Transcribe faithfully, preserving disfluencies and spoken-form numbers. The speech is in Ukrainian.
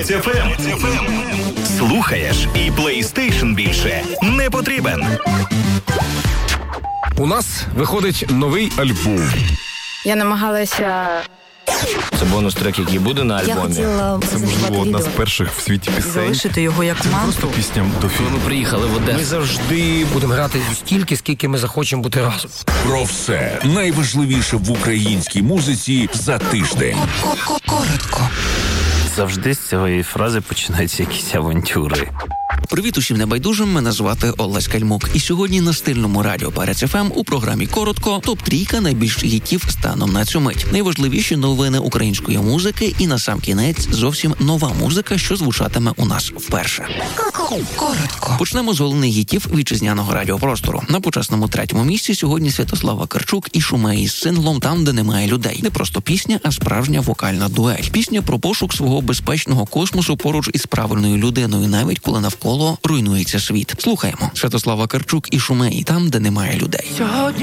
еф ем. Слухаєш і PlayStation більше не потрібен. У нас виходить новий альбом. Я намагалася... Це бонус-трек, який буде на альбомі. Я хотіла Це, можливо, одна з перших в світі пісень. залишити його як манту. Просто пісня до фільму. Ми приїхали в Одесу. Ми завжди будемо грати стільки, скільки ми захочемо бути разом. Про все найважливіше в українській музиці за тиждень. Коротко. Завжди з цієї фрази починаються якісь авантюри. Привіт усім небайдужим, мене звати Олесь Кальмук. І сьогодні на стильному радіо Перець еф ем у програмі «Коротко» топ-трійка найбільших хітів станом на цю мить. Найважливіші новини української музики і насамкінець зовсім нова музика, що звучатиме у нас вперше. Коротко. Почнемо з головних хітів вітчизняного радіопростору. На почесному третьому місці сьогодні Святослава Карчук і Шумеї з синглом «Там, де немає людей». Не просто пісня, а справжня вокальна дуель. Пісня про пошук свого безпечного космосу поруч із правильною людиною, навіть коли навколо руйнується світ. Слухаємо. Святослава Карчук і Шумеї «Там, де немає людей».